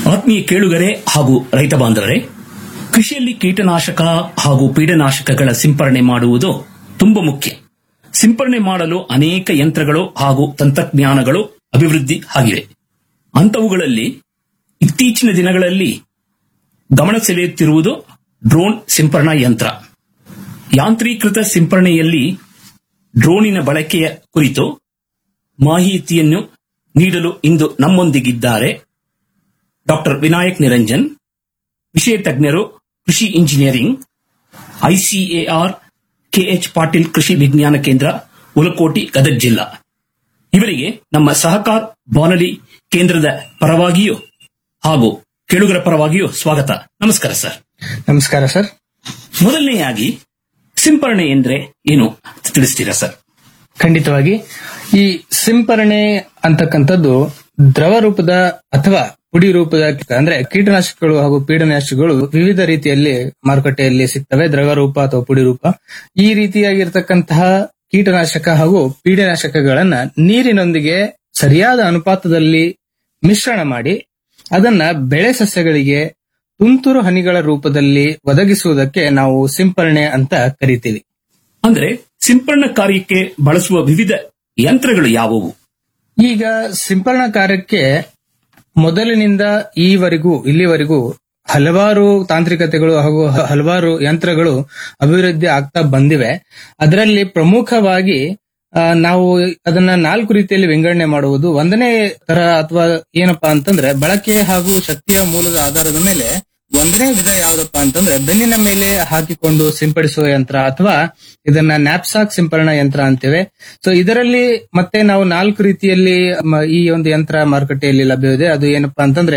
ಆತ್ಮೀಯ ಕೇಳುಗರೆ ಹಾಗೂ ರೈತ ಬಾಂಧವರೇ, ಕೃಷಿಯಲ್ಲಿ ಕೀಟನಾಶಕ ಹಾಗೂ ಪೀಡನಾಶಕಗಳ ಸಿಂಪರಣೆ ಮಾಡುವುದು ತುಂಬಾ ಮುಖ್ಯ. ಸಿಂಪರಣೆ ಮಾಡಲು ಅನೇಕ ಯಂತ್ರಗಳು ಹಾಗೂ ತಂತ್ರಜ್ಞಾನಗಳು ಅಭಿವೃದ್ಧಿ ಆಗಿವೆ. ಅಂಥವುಗಳಲ್ಲಿ ಇತ್ತೀಚಿನ ದಿನಗಳಲ್ಲಿ ಗಮನ ಸೆಳೆಯುತ್ತಿರುವುದು ಡ್ರೋನ್ ಸಿಂಪರಣಾ ಯಂತ್ರ. ಯಾಂತ್ರೀಕೃತ ಸಿಂಪರಣೆಯಲ್ಲಿ ಡ್ರೋನಿನ ಬಳಕೆಯ ಕುರಿತು ಮಾಹಿತಿಯನ್ನು ನೀಡಲು ಇಂದು ನಮ್ಮೊಂದಿಗಿದ್ದಾರೆ ಡಾಕ್ಟರ್ ವಿನಾಯಕ್ ನಿರಂಜನ್, ವಿಷಯ ತಜ್ಞರು, ಕೃಷಿ ಇಂಜಿನಿಯರಿಂಗ್, ಐಸಿಎಆರ್ ಕೆಎಚ್ ಪಾಟೀಲ್ ಕೃಷಿ ವಿಜ್ಞಾನ ಕೇಂದ್ರ, ಉಲಕೋಟಿ, ಗದಗ ಜಿಲ್ಲಾ. ಇವರಿಗೆ ನಮ್ಮ ಸಹಕಾರ ಬಾನುಲಿ ಕೇಂದ್ರದ ಪರವಾಗಿಯೂ ಹಾಗೂ ಕೇಳುಗರ ಪರವಾಗಿಯೂ ಸ್ವಾಗತ. ನಮಸ್ಕಾರ ಸರ್. ನಮಸ್ಕಾರ ಸರ್. ಮೊದಲನೆಯಾಗಿ ಸಿಂಪರಣೆ ಎಂದ್ರೆ ಏನು ತಿಳಿಸ್ತೀರಾ ಸರ್? ಖಂಡಿತವಾಗಿ. ಈ ಸಿಂಪರಣೆ ಅಂತಕ್ಕಂಥದ್ದು ದ್ರವ ರೂಪದ ಅಥವಾ ಪುಡಿ ರೂಪದ ಅಂದ್ರೆ ಕೀಟನಾಶಕಗಳು ಹಾಗೂ ಪೀಡನಾಶಕಗಳು ವಿವಿಧ ರೀತಿಯಲ್ಲಿ ಮಾರುಕಟ್ಟೆಯಲ್ಲಿ ಸಿಗ್ತವೆ. ದ್ರವ ರೂಪ ಅಥವಾ ಪುಡಿ ರೂಪ. ಈ ರೀತಿಯಾಗಿರ್ತಕ್ಕಂತಹ ಕೀಟನಾಶಕ ಹಾಗೂ ಪೀಡನಾಶಕಗಳನ್ನ ನೀರಿನೊಂದಿಗೆ ಸರಿಯಾದ ಅನುಪಾತದಲ್ಲಿ ಮಿಶ್ರಣ ಮಾಡಿ ಅದನ್ನ ಬೆಳೆ ಸಸ್ಯಗಳಿಗೆ ತುಂತುರು ಹನಿಗಳ ರೂಪದಲ್ಲಿ ಒದಗಿಸುವುದಕ್ಕೆ ನಾವು ಸಿಂಪರಣೆ ಅಂತ ಕರಿತೀವಿ. ಅಂದ್ರೆ ಸಿಂಪರಣಾ ಕಾರ್ಯಕ್ಕೆ ಬಳಸುವ ವಿವಿಧ ಯಂತ್ರಗಳು ಯಾವುವು? ಈಗ ಸಿಂಪರಣಾ ಕಾರ್ಯಕ್ಕೆ ಮೊದಲಿನಿಂದ ಇಲ್ಲಿವರೆಗೂ ಹಲವಾರು ತಾಂತ್ರಿಕತೆಗಳು ಹಾಗೂ ಹಲವಾರು ಯಂತ್ರಗಳು ಅಭಿವೃದ್ಧಿ ಆಗ್ತಾ ಬಂದಿವೆ. ಅದರಲ್ಲಿ ಪ್ರಮುಖವಾಗಿ ನಾವು ಅದನ್ನ 4 ರೀತಿಯಲ್ಲಿ ವಿಂಗಡಣೆ ಮಾಡುವುದು. ಒಂದನೇ ತರ ಅಥವಾ ಏನಪ್ಪಾ ಅಂತಂದ್ರೆ ಬಳಕೆ ಹಾಗೂ ಶಕ್ತಿಯ ಮೂಲದ ಆಧಾರದ ಮೇಲೆ ಒಂದನೇ ವಿಧ ಯಾವ್ದಪ್ಪಾ ಅಂತಂದ್ರೆ ಬೆನ್ನಿನ ಮೇಲೆ ಹಾಕಿಕೊಂಡು ಸಿಂಪಡಿಸುವ ಯಂತ್ರ ಅಥವಾ ಇದನ್ನ ನ್ಯಾಪ್ಸಾಕ್ ಸಿಂಪರಣಾ ಯಂತ್ರ ಅಂತೇವೆ. ಸೊ ಇದರಲ್ಲಿ ಮತ್ತೆ ನಾವು 4 ರೀತಿಯಲ್ಲಿ ಈ ಒಂದು ಯಂತ್ರ ಮಾರುಕಟ್ಟೆಯಲ್ಲಿ ಲಭ್ಯವಿದೆ. ಅದು ಏನಪ್ಪಾ ಅಂತಂದ್ರೆ